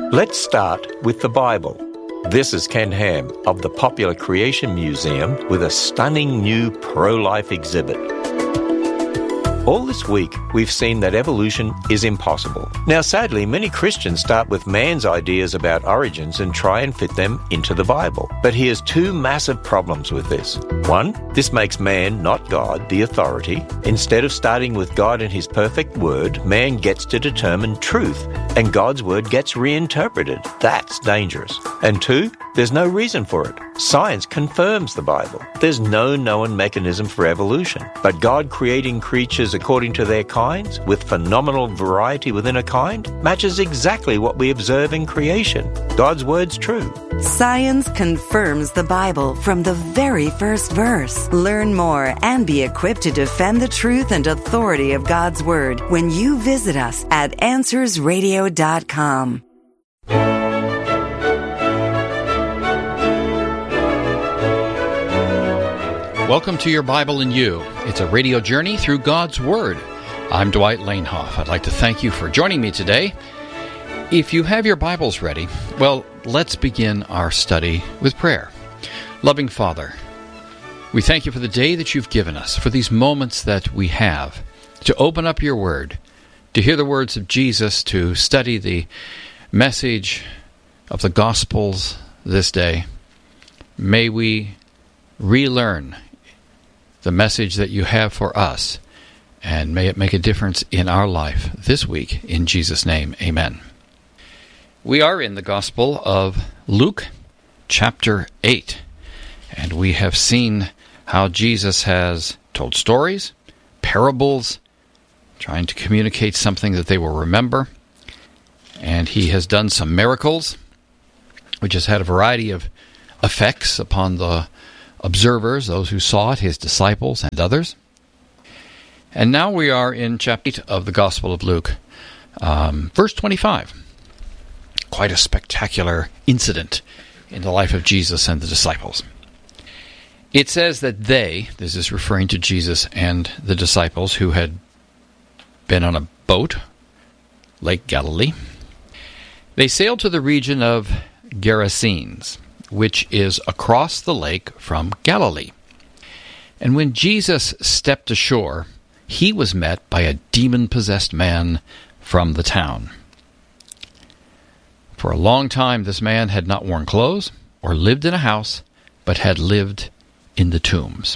Let's start with the Bible. This is Ken Ham of the Popular Creation Museum with a stunning new pro-life exhibit. All this week, we've seen that evolution is impossible. Now, sadly, many Christians start with man's ideas about origins and try and fit them into the Bible. But here's two massive problems with this. One, this makes man, not God, the authority. Instead of starting with God and His perfect word, man gets to determine truth, and God's word gets reinterpreted. That's dangerous. And two, there's no reason for it. Science confirms the Bible. There's no known mechanism for evolution. But God creating creatures according to their kinds, with phenomenal variety within a kind, matches exactly what we observe in creation. God's word's true. Science confirms the Bible from the very first verse. Learn more and be equipped to defend the truth and authority of God's word when you visit us at AnswersRadio.com. Welcome to Your Bible and You. It's a radio journey through God's Word. I'm Dwight Lanehoff. I'd like to thank you for joining me today. If you have your Bibles ready, well, let's begin our study with prayer. Loving Father, we thank you for the day that you've given us, for these moments that we have to open up your Word, to hear the words of Jesus, to study the message of the Gospels this day. May we relearn the message that you have for us, and may it make a difference in our life this week. In Jesus' name, amen. We are in the Gospel of Luke, chapter 8, and we have seen how Jesus has told stories, parables, trying to communicate something that they will remember, and he has done some miracles, which has had a variety of effects upon the observers, those who saw it, his disciples and others. And now we are in chapter 8 of the Gospel of Luke, verse 25. Quite a spectacular incident in the life of Jesus and the disciples. It says that they, this is referring to Jesus and the disciples who had been on a boat, Lake Galilee, they sailed to the region of Gerasenes, which is across the lake from Galilee. And when Jesus stepped ashore, he was met by a demon-possessed man from the town. For a long time, this man had not worn clothes or lived in a house, but had lived in the tombs.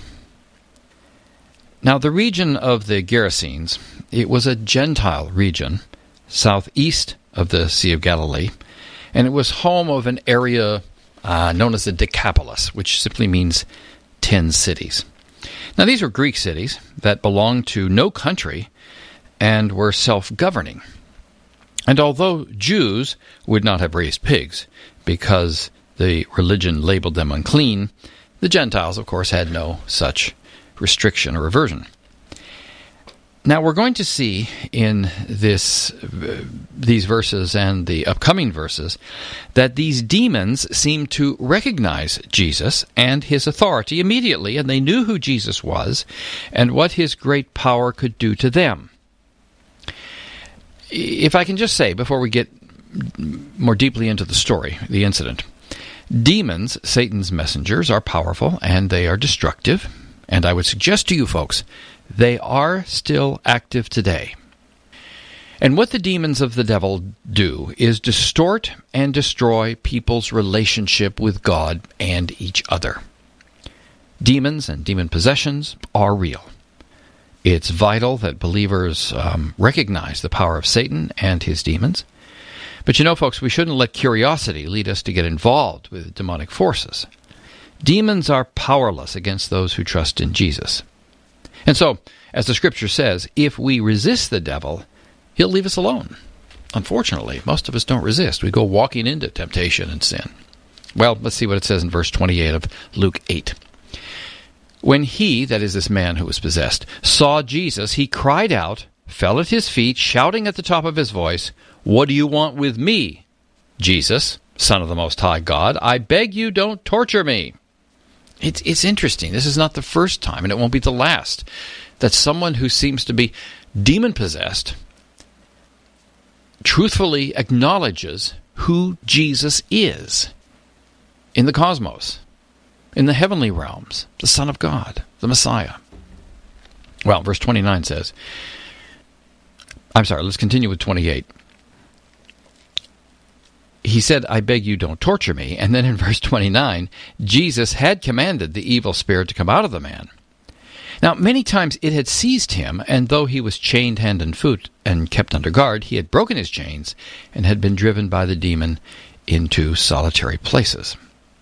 Now, the region of the Gerasenes, it was a Gentile region, southeast of the Sea of Galilee, and it was home of an area known as the Decapolis, which simply means 10 cities. Now, these were Greek cities that belonged to no country and were self-governing. And although Jews would not have raised pigs because the religion labeled them unclean, the Gentiles, of course, had no such restriction or aversion. Now, we're going to see in these verses and the upcoming verses that these demons seem to recognize Jesus and his authority immediately, and they knew who Jesus was and what his great power could do to them. If I can just say, before we get more deeply into the story, the incident, demons, Satan's messengers, are powerful and they are destructive, and I would suggest to you folks, they are still active today. And what the demons of the devil do is distort and destroy people's relationship with God and each other. Demons and demon possessions are real. It's vital that believers recognize the power of Satan and his demons. But you know, folks, we shouldn't let curiosity lead us to get involved with demonic forces. Demons are powerless against those who trust in Jesus. And so, as the Scripture says, if we resist the devil, he'll leave us alone. Unfortunately, most of us don't resist. We go walking into temptation and sin. Well, let's see what it says in verse 28 of Luke 8. When he, that is this man who was possessed, saw Jesus, he cried out, fell at his feet, shouting at the top of his voice, "What do you want with me, Jesus, Son of the Most High God? I beg you, don't torture me." It's interesting. This is not the first time, and it won't be the last, that someone who seems to be demon-possessed truthfully acknowledges who Jesus is in the cosmos, in the heavenly realms, the Son of God, the Messiah. Well, verse 29 says, let's continue with 28. He said, I beg you, don't torture me. And then in verse 29, Jesus had commanded the evil spirit to come out of the man. Now, many times it had seized him, and though he was chained hand and foot and kept under guard, he had broken his chains and had been driven by the demon into solitary places.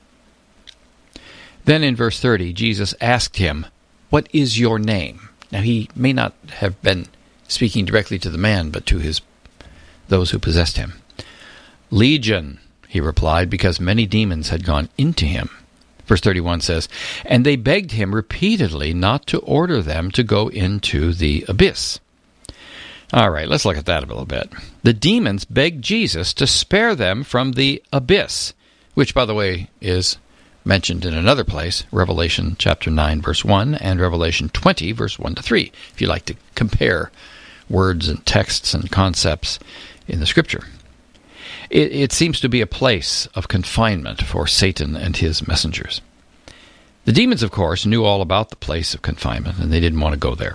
Then in verse 30, Jesus asked him, what is your name? Now, he may not have been speaking directly to the man, but to those who possessed him. Legion, he replied, because many demons had gone into him. Verse 31 says, and they begged him repeatedly not to order them to go into the abyss. All right, let's look at that a little bit. The demons begged Jesus to spare them from the abyss, which, by the way, is mentioned in another place, Revelation chapter 9, verse 1, and Revelation 20, verse 1 to 3, if you like to compare words and texts and concepts in the Scripture. It seems to be a place of confinement for Satan and his messengers. The demons, of course, knew all about the place of confinement, and they didn't want to go there.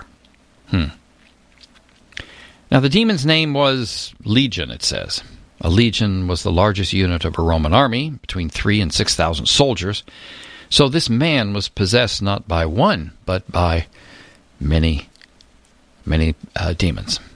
Now, the demon's name was Legion, it says. A legion was the largest unit of a Roman army, between 3,000 and 6,000 soldiers. So this man was possessed not by one, but by many demons.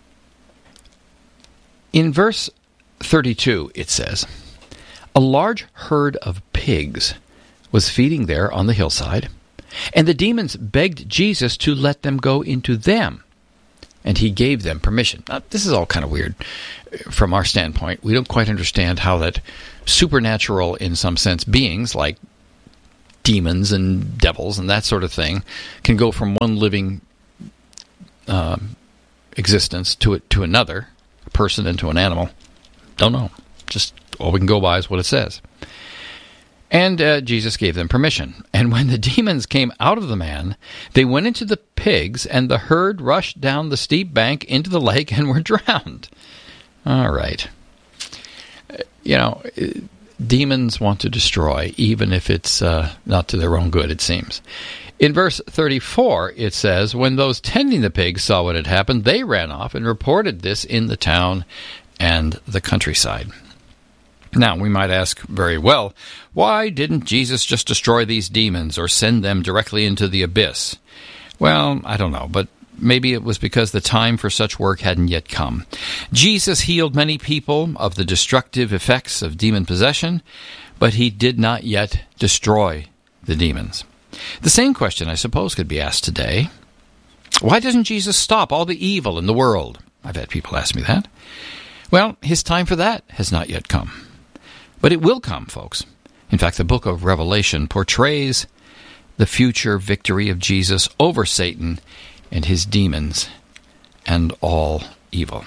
In verse 32, it says, a large herd of pigs was feeding there on the hillside, and the demons begged Jesus to let them go into them, and he gave them permission. Now, this is all kind of weird from our standpoint. We don't quite understand how that supernatural, in some sense, beings like demons and devils and that sort of thing can go from one living existence to another, a person into an animal. Don't know. Just all we can go by is what it says. And Jesus gave them permission. And when the demons came out of the man, they went into the pigs, and the herd rushed down the steep bank into the lake and were drowned. All right. Demons want to destroy, even if it's not to their own good, it seems. In verse 34, it says, when those tending the pigs saw what had happened, they ran off and reported this in the town and the countryside. Now, we might ask very well, why didn't Jesus just destroy these demons or send them directly into the abyss? Well, I don't know, but maybe it was because the time for such work hadn't yet come. Jesus healed many people of the destructive effects of demon possession, but he did not yet destroy the demons. The same question, I suppose, could be asked today. Why doesn't Jesus stop all the evil in the world? I've had people ask me that. Well, his time for that has not yet come. But it will come, folks. In fact, the book of Revelation portrays the future victory of Jesus over Satan and his demons and all evil.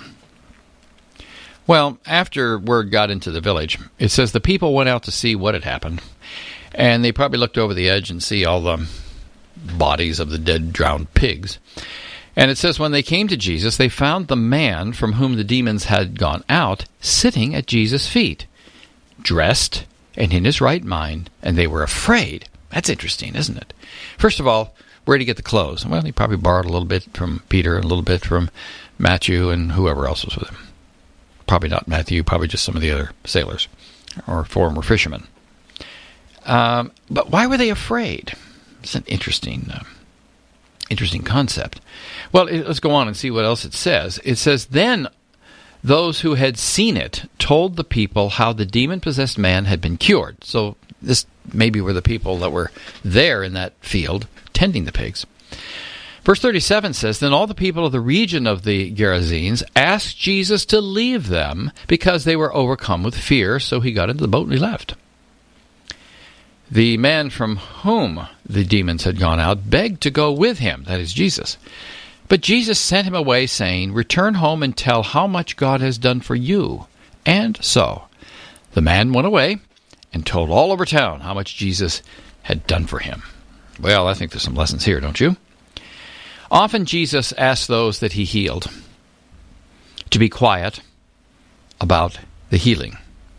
Well, after word got into the village, it says the people went out to see what had happened, and they probably looked over the edge and see all the bodies of the dead, drowned pigs. And it says when they came to Jesus, they found the man from whom the demons had gone out sitting at Jesus' feet, dressed and in his right mind, and they were afraid. That's interesting, isn't it? First of all, where did he get the clothes? Well, he probably borrowed a little bit from Peter, a little bit from Matthew, and whoever else was with him. Probably not Matthew, probably just some of the other sailors or former fishermen. But why were they afraid? It's an interesting concept. Well, let's go on and see what else it says. It says, then those who had seen it told the people how the demon-possessed man had been cured. So this maybe were the people that were there in that field tending the pigs. Verse 37 says, then all the people of the region of the Gerasenes asked Jesus to leave them because they were overcome with fear, so he got into the boat and he left. The man from whom the demons had gone out begged to go with him, that is Jesus. But Jesus sent him away, saying, return home and tell how much God has done for you. And so the man went away and told all over town how much Jesus had done for him. Well, I think there's some lessons here, don't you? Often Jesus asked those that he healed to be quiet about the healing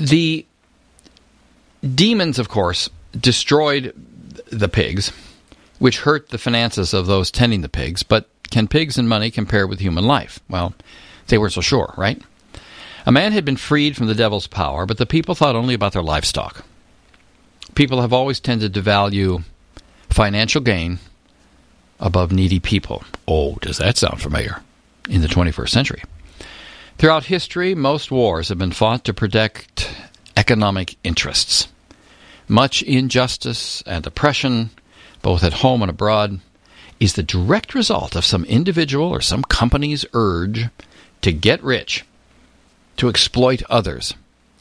The demons, of course, destroyed the pigs, which hurt the finances of those tending the pigs. But can pigs and money compare with human life? Well, they weren't so sure, right? A man had been freed from the devil's power, but the people thought only about their livestock. People have always tended to value financial gain above needy people. Oh, does that sound familiar? In the 21st century. Throughout history, most wars have been fought to protect economic interests. Much injustice and oppression, both at home and abroad, is the direct result of some individual or some company's urge to get rich, to exploit others.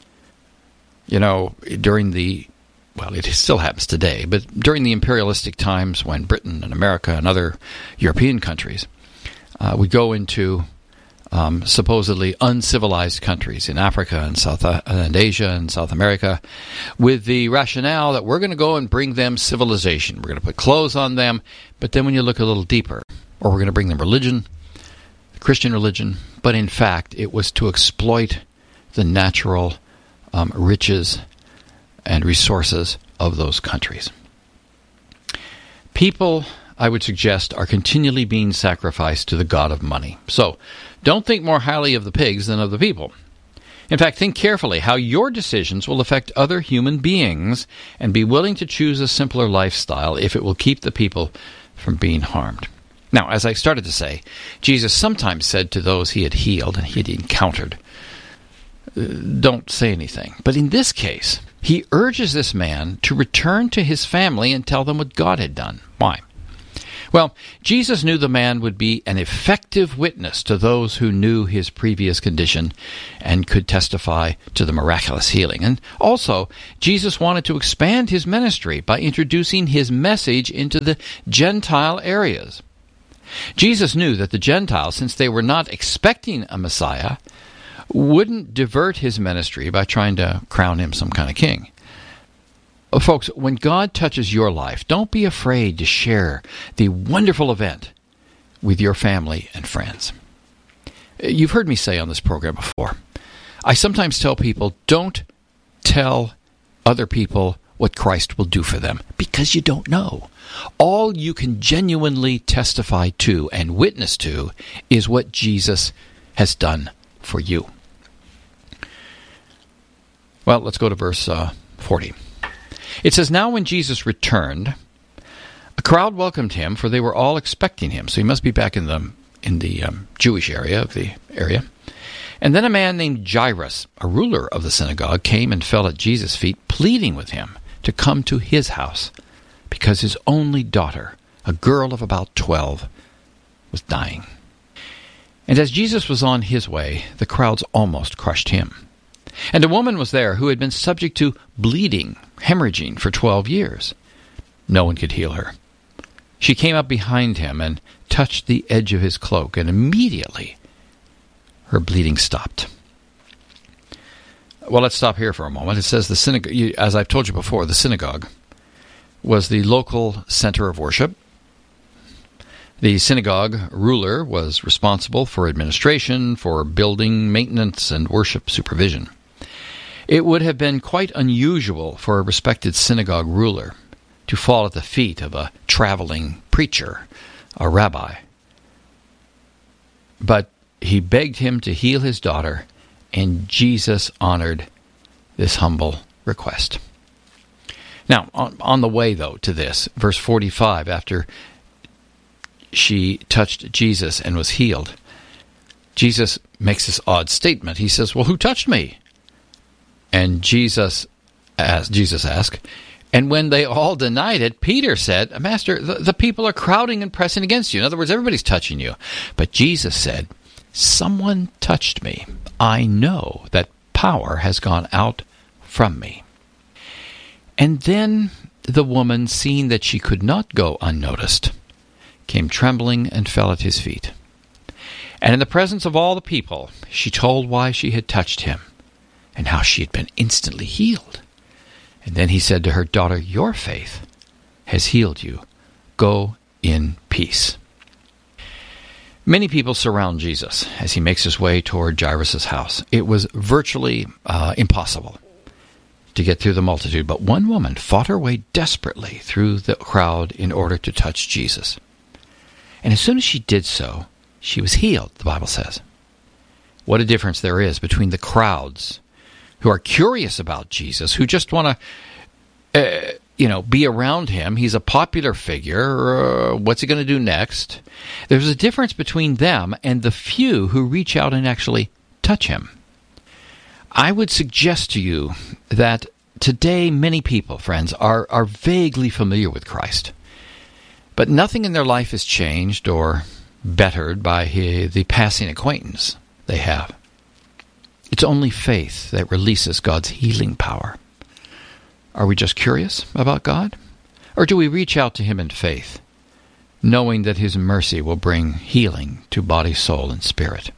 During it still happens today, but during the imperialistic times when Britain and America and other European countries would go into supposedly uncivilized countries in Africa and Asia and South America with the rationale that we're going to go and bring them civilization. We're going to put clothes on them, but then when you look a little deeper, or we're going to bring them religion, Christian religion, but in fact it was to exploit the natural riches and resources of those countries. People, I would suggest, are continually being sacrificed to the god of money. So, don't think more highly of the pigs than of the people. In fact, think carefully how your decisions will affect other human beings, and be willing to choose a simpler lifestyle if it will keep the people from being harmed. Now, as I started to say, Jesus sometimes said to those he had healed and he had encountered, don't say anything. But in this case, he urges this man to return to his family and tell them what God had done. Why? Well, Jesus knew the man would be an effective witness to those who knew his previous condition and could testify to the miraculous healing. And also, Jesus wanted to expand his ministry by introducing his message into the Gentile areas. Jesus knew that the Gentiles, since they were not expecting a Messiah, wouldn't divert his ministry by trying to crown him some kind of king. Folks, when God touches your life, don't be afraid to share the wonderful event with your family and friends. You've heard me say on this program before, I sometimes tell people, don't tell other people what Christ will do for them, because you don't know. All you can genuinely testify to and witness to is what Jesus has done for you. Well, let's go to verse 40. It says, Now when Jesus returned, a crowd welcomed him, for they were all expecting him. So he must be back in the Jewish area of the area. And then a man named Jairus, a ruler of the synagogue, came and fell at Jesus' feet, pleading with him to come to his house, because his only daughter, a girl of about 12, was dying. And as Jesus was on his way, the crowds almost crushed him. And a woman was there who had been subject to bleeding, hemorrhaging for 12 years. No one could heal her. She came up behind him and touched the edge of his cloak, and immediately her bleeding stopped. Well, let's stop here for a moment. It says the synagogue, as I've told you before, the synagogue was the local center of worship. The synagogue ruler was responsible for administration, for building maintenance, and worship supervision. It would have been quite unusual for a respected synagogue ruler to fall at the feet of a traveling preacher, a rabbi. But he begged him to heal his daughter, and Jesus honored this humble request. Now, on the way, though, to this, verse 45, after she touched Jesus and was healed, Jesus makes this odd statement. He says, well, who touched me? And Jesus asked, and when they all denied it, Peter said, Master, the people are crowding and pressing against you. In other words, everybody's touching you. But Jesus said, someone touched me. I know that power has gone out from me. And then the woman, seeing that she could not go unnoticed, came trembling and fell at his feet. And in the presence of all the people, she told why she had touched him, and how she had been instantly healed. And then he said to her, Daughter, your faith has healed you. Go in peace. Many people surround Jesus as he makes his way toward Jairus' house. It was virtually impossible to get through the multitude, but one woman fought her way desperately through the crowd in order to touch Jesus. And as soon as she did so, she was healed, the Bible says. What a difference there is between the crowds who are curious about Jesus, who just want to, be around him. He's a popular figure. What's he going to do next? There's a difference between them and the few who reach out and actually touch him. I would suggest to you that today many people, friends, are vaguely familiar with Christ, but nothing in their life is changed or bettered by the passing acquaintance they have. It's only faith that releases God's healing power. Are we just curious about God? Or do we reach out to him in faith, knowing that his mercy will bring healing to body, soul, and spirit?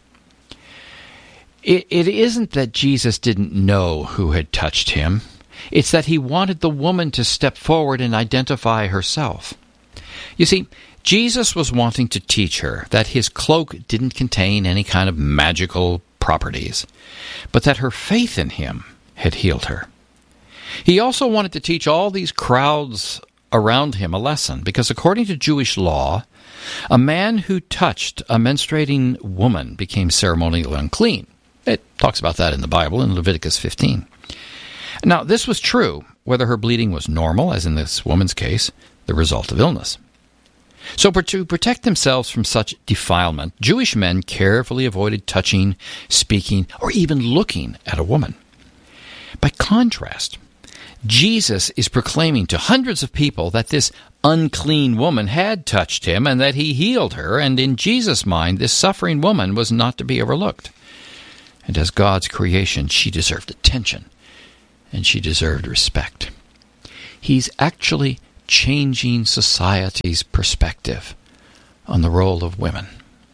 It isn't that Jesus didn't know who had touched him. It's that he wanted the woman to step forward and identify herself. You see, Jesus was wanting to teach her that his cloak didn't contain any kind of magical properties, but that her faith in him had healed her. He also wanted to teach all these crowds around him a lesson, because according to Jewish law, a man who touched a menstruating woman became ceremonially unclean. It talks about that in the Bible in Leviticus 15. Now, this was true whether her bleeding was normal, as in this woman's case, the result of illness. So to protect themselves from such defilement, Jewish men carefully avoided touching, speaking, or even looking at a woman. By contrast, Jesus is proclaiming to hundreds of people that this unclean woman had touched him and that he healed her, and in Jesus' mind, this suffering woman was not to be overlooked. And as God's creation, she deserved attention, and she deserved respect. He's actually changing society's perspective on the role of women.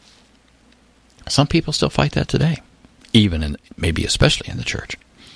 Some people still fight that today, maybe especially in the church.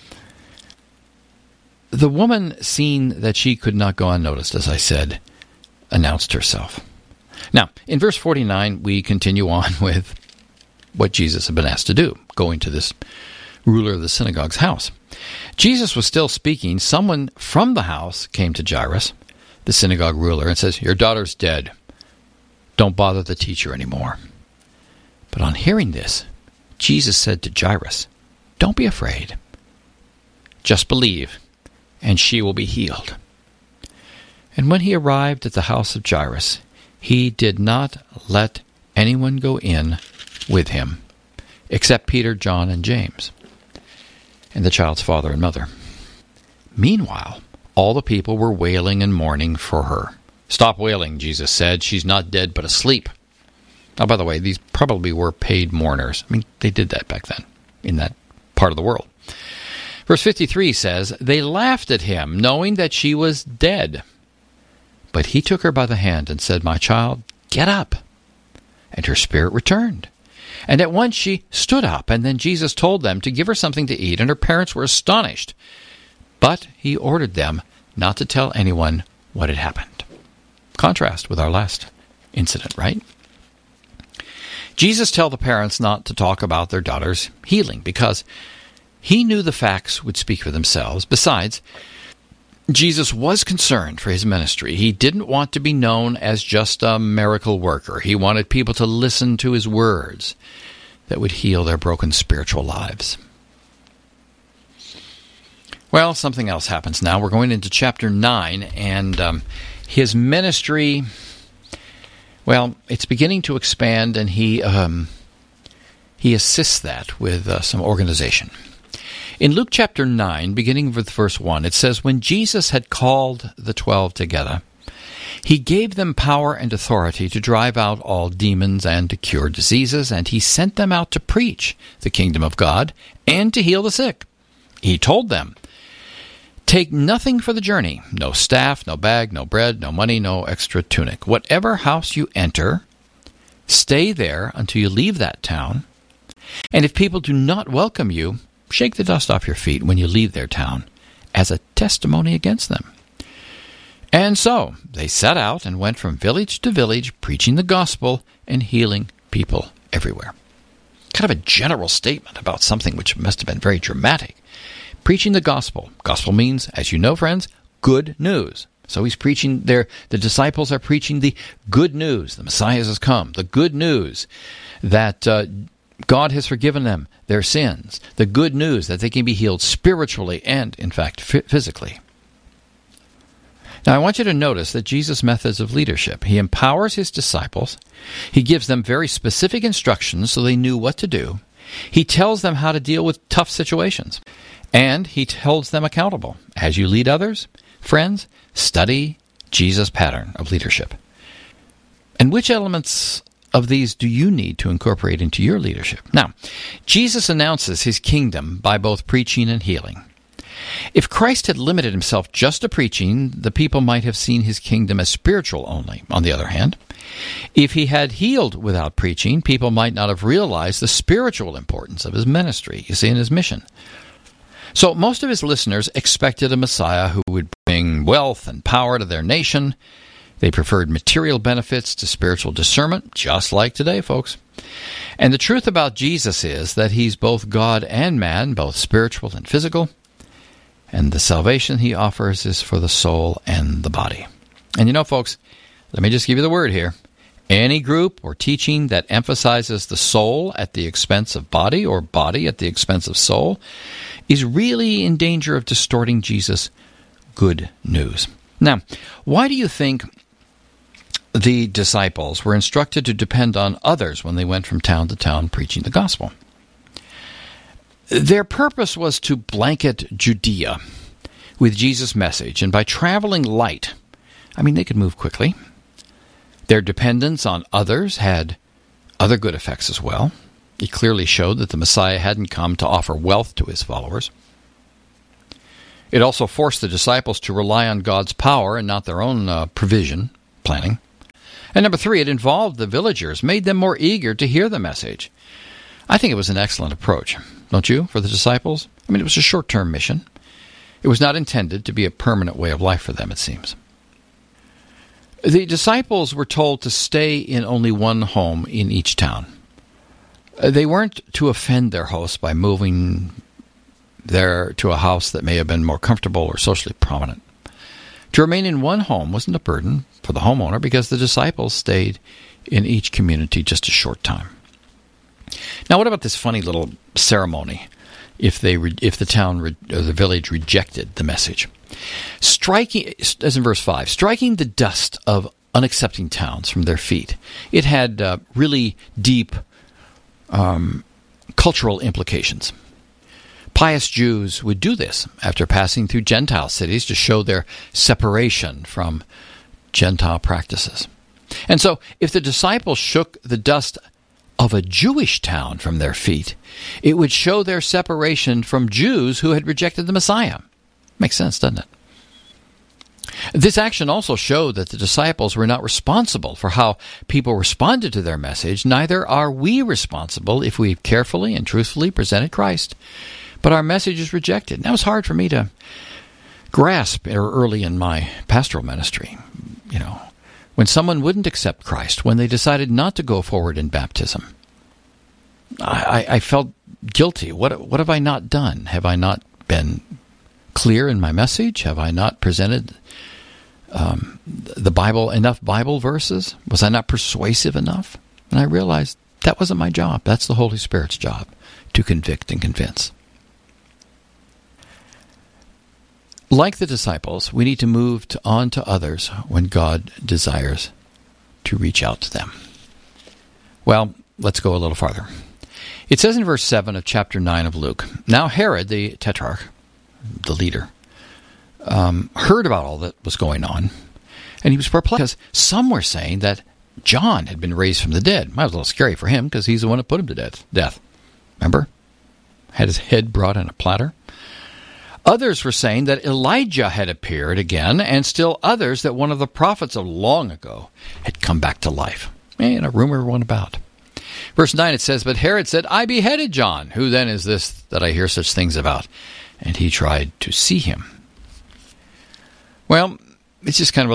The woman, seeing that she could not go unnoticed, as I said, announced herself. Now, in verse 49, we continue on with what Jesus had been asked to do, going to this ruler of the synagogue's house. Jesus was still speaking. Someone from the house came to Jairus, the synagogue ruler, and says, "Your daughter's dead. Don't bother the teacher anymore." But on hearing this, Jesus said to Jairus, "Don't be afraid. Just believe, and she will be healed." And when he arrived at the house of Jairus, he did not let anyone go in with him, except Peter, John, and James, and the child's father and mother. Meanwhile, all the people were wailing and mourning for her. "Stop wailing," Jesus said. "She's not dead, but asleep." Now, by the way, these probably were paid mourners. I mean, they did that back then, in that part of the world. Verse 53 says, "They laughed at him, knowing that she was dead. But he took her by the hand and said, 'My child, get up.' And her spirit returned. And at once she stood up, and then Jesus told them to give her something to eat, and her parents were astonished. But he ordered them not to tell anyone what had happened." Contrast with our last incident, right? Jesus told the parents not to talk about their daughter's healing, because he knew the facts would speak for themselves. Besides, Jesus was concerned for his ministry. He didn't want to be known as just a miracle worker. He wanted people to listen to his words that would heal their broken spiritual lives. Well, something else happens now. We're going into chapter 9, and his ministry, well, it's beginning to expand, and he assists that with some organization. In Luke chapter 9, beginning with verse 1, it says, "When Jesus had called the 12 together, he gave them power and authority to drive out all demons and to cure diseases, and he sent them out to preach the kingdom of God and to heal the sick. He told them, 'Take nothing for the journey, no staff, no bag, no bread, no money, no extra tunic. Whatever house you enter, stay there until you leave that town. And if people do not welcome you, shake the dust off your feet when you leave their town, as a testimony against them.' And so they set out and went from village to village, preaching the gospel and healing people everywhere." Kind of a general statement about something which must have been very dramatic. preaching the gospel. Gospel means, as you know, friends, good news. So he's preaching there. The disciples are preaching the good news. The Messiah has come. The good news that God has forgiven them their sins. The good news that they can be healed spiritually and, in fact, physically. Now, I want you to notice that Jesus' methods of leadership. He empowers his disciples. He gives them very specific instructions so they knew what to do. He tells them how to deal with tough situations. And he holds them accountable. As you lead others, friends, study Jesus' pattern of leadership. And which elements of these do you need to incorporate into your leadership? Now, Jesus announces his kingdom by both preaching and healing. If Christ had limited himself just to preaching, the people might have seen his kingdom as spiritual only. On the other hand, if he had healed without preaching, people might not have realized the spiritual importance of his ministry, you see, in his mission. So most of his listeners expected a Messiah who would bring wealth and power to their nation. They preferred material benefits to spiritual discernment, just like today, folks. And the truth about Jesus is that he's both God and man, both spiritual and physical. And the salvation he offers is for the soul and the body. And you know, folks, let me just give you the word here. Any group or teaching that emphasizes the soul at the expense of body or body at the expense of soul is really in danger of distorting Jesus' good news. Now, why do you think the disciples were instructed to depend on others when they went from town to town preaching the gospel? Their purpose was to blanket Judea with Jesus' message, and by traveling light, they could move quickly. Their dependence on others had other good effects as well. It clearly showed that the Messiah hadn't come to offer wealth to his followers. It also forced the disciples to rely on God's power and not their own planning. And number 3, it involved the villagers, made them more eager to hear the message. I think it was an excellent approach, don't you, for the disciples? It was a short-term mission. It was not intended to be a permanent way of life for them, it seems. The disciples were told to stay in only one home in each town. They weren't to offend their hosts by moving there to a house that may have been more comfortable or socially prominent. To remain in one home wasn't a burden for the homeowner because the disciples stayed in each community just a short time. Now, what about this funny little ceremony if the town or the village rejected the message? Striking, as in verse 5, striking the dust of unaccepting towns from their feet. It had really deep cultural implications. Pious Jews would do this after passing through Gentile cities to show their separation from Gentile practices. And so, if the disciples shook the dust of a Jewish town from their feet, it would show their separation from Jews who had rejected the Messiah. Makes sense, doesn't it? This action also showed that the disciples were not responsible for how people responded to their message. Neither are we responsible if we've carefully and truthfully presented Christ, but our message is rejected. And that was hard for me to grasp early in my pastoral ministry. When someone wouldn't accept Christ, when they decided not to go forward in baptism, I felt guilty. What have I not done? Have I not been clear in my message? Have I not presented the Bible, enough Bible verses? Was I not persuasive enough? And I realized that wasn't my job. That's the Holy Spirit's job, to convict and convince. Like the disciples, we need to move on to others when God desires to reach out to them. Well, let's go a little farther. It says in verse 7 of chapter 9 of Luke, "Now Herod, the tetrarch," the leader, heard about all that was going on, and he was perplexed because some were saying that John had been raised from the dead. That was a little scary for him because he's the one who put him to death. Remember? Had his head brought on a platter. Others were saying that Elijah had appeared again, and still others that one of the prophets of long ago had come back to life. And a rumor went about. Verse 9, it says, "But Herod said, I beheaded John. Who then is this that I hear such things about?" And he tried to see him. Well, it's just kind of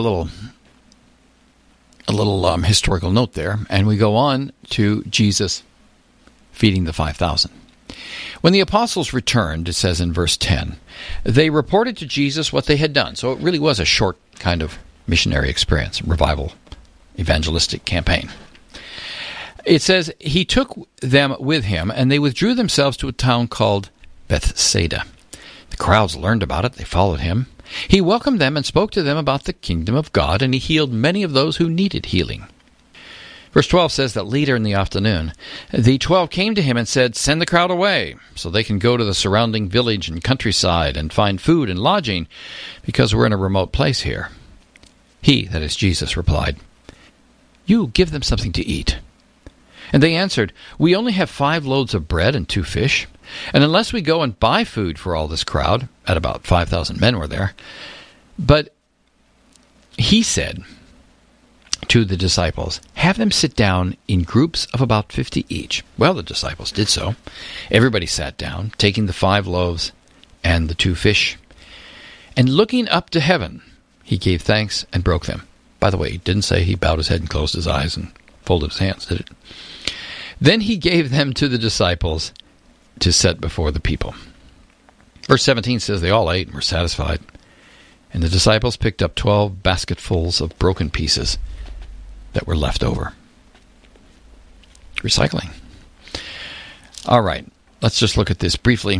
a little historical note there. And we go on to Jesus feeding the 5,000. When the apostles returned, it says in verse 10, they reported to Jesus what they had done. So it really was a short kind of missionary experience, revival, evangelistic campaign. It says, he took them with him, and they withdrew themselves to a town called Bethsaida. The crowds learned about it. They followed him. He welcomed them and spoke to them about the kingdom of God, and he healed many of those who needed healing. Verse 12 says that later in the afternoon, the 12 came to him and said, send the crowd away, so they can go to the surrounding village and countryside and find food and lodging, because we're in a remote place here. He, that is Jesus, replied, you give them something to eat. And they answered, we only have 5 loaves of bread and 2 fish, and unless we go and buy food for all this crowd, at about 5,000 men were there. But he said to the disciples, have them sit down in groups of about 50 each. Well, the disciples did so. Everybody sat down, taking the 5 loaves and the 2 fish. And looking up to heaven, he gave thanks and broke them. By the way, he didn't say he bowed his head and closed his eyes and folded his hands, did it? Then he gave them to the disciples to set before the people. Verse 17 says they all ate and were satisfied. And the disciples picked up 12 basketfuls of broken pieces that were left over. Recycling. All right, let's just look at this briefly.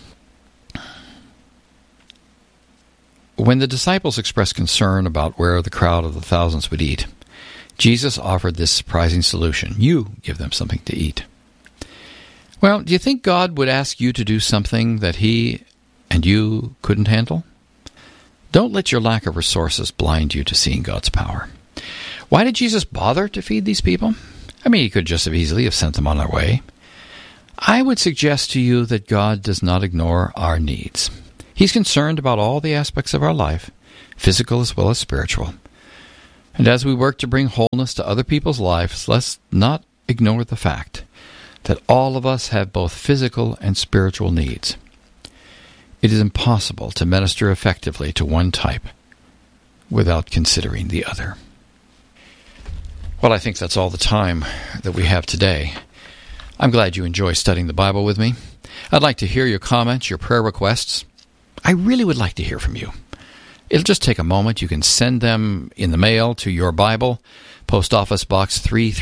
When the disciples expressed concern about where the crowd of the thousands would eat, Jesus offered this surprising solution. You give them something to eat. Well, do you think God would ask you to do something that he and you couldn't handle? Don't let your lack of resources blind you to seeing God's power. Why did Jesus bother to feed these people? I mean, he could just have easily have sent them on their way. I would suggest to you that God does not ignore our needs. He's concerned about all the aspects of our life, physical as well as spiritual. And as we work to bring wholeness to other people's lives, let's not ignore the fact that all of us have both physical and spiritual needs. It is impossible to minister effectively to one type without considering the other. Well, I think that's all the time that we have today. I'm glad you enjoy studying the Bible with me. I'd like to hear your comments, your prayer requests. I really would like to hear from you. It'll just take a moment. You can send them in the mail to your Bible, Post Office Box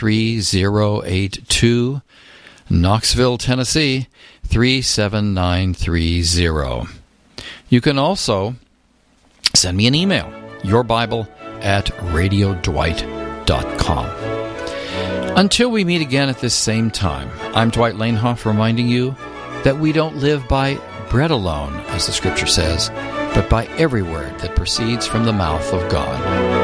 33082, Knoxville, Tennessee 37930. You can also send me an email, yourbible@radiodwight.com. Until we meet again at this same time, I'm Dwight Lanehoff reminding you that we don't live by bread alone, as the Scripture says, but by every word that proceeds from the mouth of God.